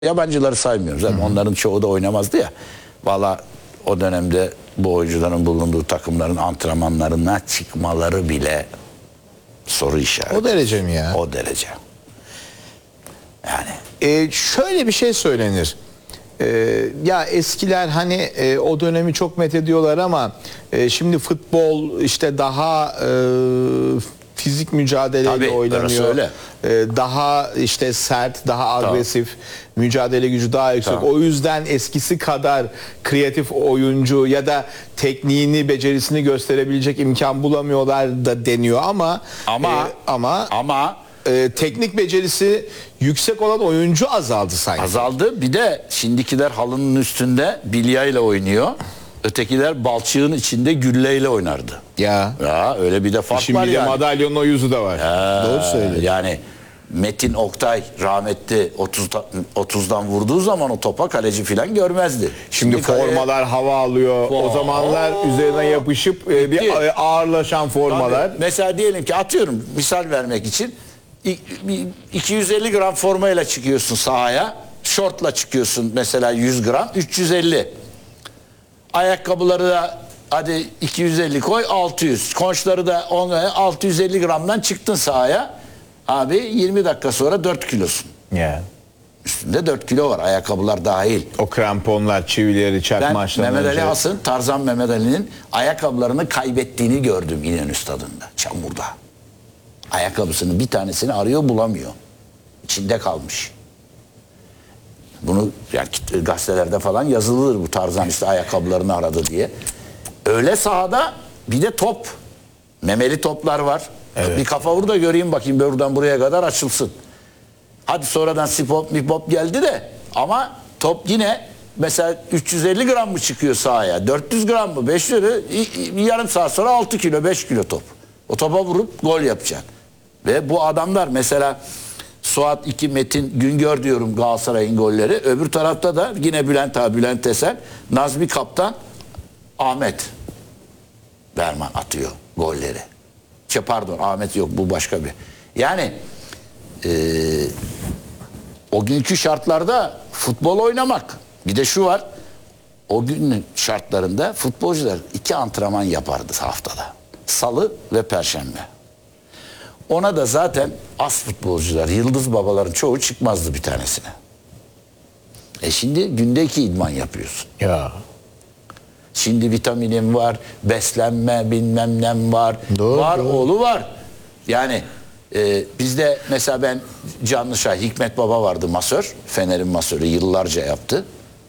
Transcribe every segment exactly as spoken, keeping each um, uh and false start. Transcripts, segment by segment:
Yabancıları saymıyoruz. Yani onların çoğu da oynamazdı ya. Valla o dönemde bu oyuncuların bulunduğu takımların antrenmanlarına çıkmaları bile soru işareti. O derece mi ya? O derece. Yani. Ee, şöyle bir şey söylenir. Ee, ya eskiler hani e, o dönemi çok methediyorlar ama e, şimdi futbol işte daha e, fizik mücadeleyle Tabii, oynanıyor. öyle. Ee, daha işte sert, daha agresif, tamam. Mücadele gücü daha yüksek. Tamam. O yüzden eskisi kadar kreatif oyuncu ya da tekniğini, becerisini gösterebilecek imkan bulamıyorlar da deniyor ama ama e, ama ama e, teknik becerisi yüksek olan oyuncu azaldı sanki. Azaldı. Bir de şimdikiler halının üstünde bilyayla oynuyor. Ötekiler balçığın içinde gülleyle oynardı. Ya. Ya öyle bir de fark Şimdi var yani. madalyonun o yüzü de var. Ya, Doğru söylüyorsun. Yani Metin Oktay rahmetli otuzdan vurduğu zaman o topa kaleci falan görmezdi. Şimdi, Şimdi formalar kaleye... hava alıyor. O zamanlar Oo. üzerine yapışıp e, bir ağırlaşan formalar. Tabii. Mesela diyelim ki atıyorum misal vermek için iki yüz elli gram formayla çıkıyorsun sahaya. Şortla çıkıyorsun mesela yüz gram üç yüz elli. Ayakkabıları da hadi iki yüz elli koy altı yüz. Konçları da altı yüz elli gramdan çıktın sahaya. Abi yirmi dakika sonra dört kilosun. Yeah. Üstünde dört kilo var ayakkabılar dahil. O kramponlar, çivileri, çakmaçlar. Ben Mehmet Ali önce... Has'ın, Tarzan Mehmet Ali'nin ayakkabılarını kaybettiğini gördüm İnönü Stadı'nda, çamurda. Ayakkabısının bir tanesini arıyor bulamıyor. İçinde kalmış. Bunu yani gazetelerde falan yazılır bu Tarzan işte ayakkabılarını aradı diye. Öyle sahada bir de top. Memeli toplar var. Evet. Bir kafa vur da göreyim bakayım buradan buraya kadar açılsın. Hadi sonradan sipop mipop geldi de ama top yine mesela üç yüz elli gram mı çıkıyor sahaya? dört yüz gram mı? beş yüz bir yarım saat sonra altı kilo beş kilo top. O topa vurup gol yapacaksın. Ve bu adamlar mesela Suat iki Metin Güngör diyorum Galatasaray'ın golleri. Öbür tarafta da yine Bülent abi Bülent Esen, Nazmi Kaptan, Ahmet Berman atıyor golleri. Şey pardon Ahmet yok bu başka bir. Yani e, o günkü şartlarda futbol oynamak. Bir de şu var. O günün şartlarında futbolcular iki antrenman yapardı haftada. Salı ve Perşembe. Ona da zaten az futbolcular, yıldız babaların çoğu çıkmazdı bir tanesine. E şimdi günde iki idman yapıyorsun. Ya. Şimdi vitaminim var, beslenme bilmem nem var. Doğru, var doğru. oğlu var. Yani e, bizde mesela ben Canlışah, Hikmet Baba vardı masör. Fener'in masörü yıllarca yaptı.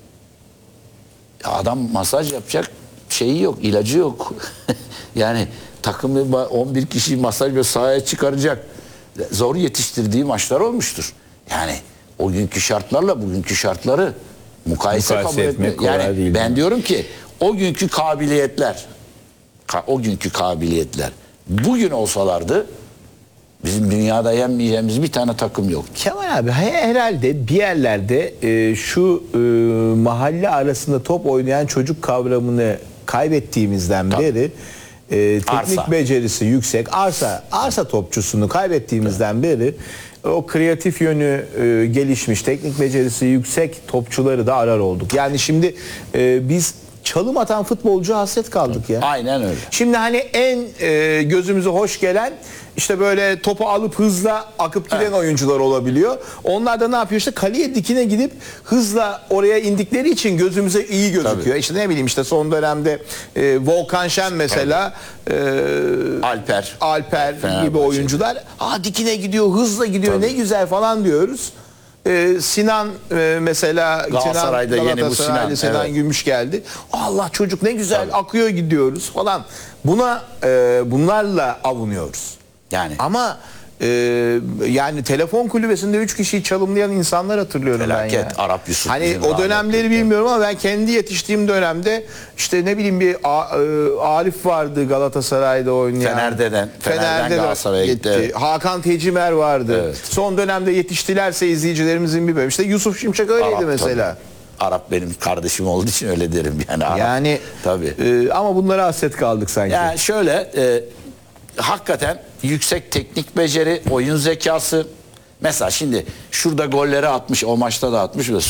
Ya adam masaj yapacak şeyi yok, ilacı yok. Yani takımı on bir kişi masaj ve sahaya çıkaracak. Zor yetiştirdiği maçlar olmuştur. Yani o günkü şartlarla bugünkü şartları mukayese, mukayese kabul etmek. Yani değil ben mi? diyorum ki o günkü kabiliyetler o günkü kabiliyetler bugün olsalardı bizim dünyada yenmeyeceğimiz bir tane takım yok. Kemal abi herhalde bir yerlerde e, şu e, mahalle arasında top oynayan çocuk kavramını kaybettiğimizden Tabii. beri e, teknik arsa. becerisi yüksek arsa arsa topçusunu kaybettiğimizden evet. beri o kreatif yönü e, gelişmiş, teknik becerisi yüksek topçuları da arar olduk. Yani şimdi e, biz çalım atan futbolcu hasret kaldık ya. Aynen öyle. Şimdi hani en e, gözümüze hoş gelen işte böyle topu alıp hızla akıp giden evet. oyuncular olabiliyor. Onlar da ne yapıyor işte kaleye dikine gidip hızla oraya indikleri için gözümüze iyi gözüküyor. Tabii. İşte ne bileyim işte son dönemde e, Volkan Şen mesela e, Alper Alper Fenerbahçe gibi oyuncular aa dikine gidiyor, hızla gidiyor. Tabii. Ne güzel falan diyoruz. Ee, Sinan e, mesela Galatasaray'da Sinan, yeni bu Sinan, Sinan evet. Gümüş geldi. Allah çocuk ne güzel Tabii. akıyor gidiyoruz falan. Buna e, bunlarla avunuyoruz. Yani ama e, yani telefon kulübesinde üç kişiyi çalımlayan insanlar hatırlıyorum Felaket, ben ya. Arap Yusuf. Hani o dönemleri bilmiyorum ama ben kendi yetiştiğim dönemde işte ne bileyim bir Arif vardı Galatasaray'da oynayan. Fener'den, Fener'den Galatasaray'a gitti. Evet. Hakan Tecimer vardı. Evet. Son dönemde yetiştilerse izleyicilerimizin bir bölümü. İşte Yusuf Şimşek öyleydi Arap, mesela. Tabii. Arap benim kardeşim olduğu için öyle derim yani. Arap. Yani tabii. E, ama bunlara hasret kaldık sanki. Yani şöyle e, hakikaten yüksek teknik beceri, oyun zekası, Mesela şimdi şurada golleri atmış, o maçta da atmış ve